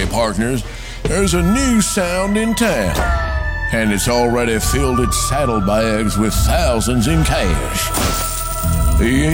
partners, there's a new sound in town, and it's already filled its saddlebags with thousands in cash. The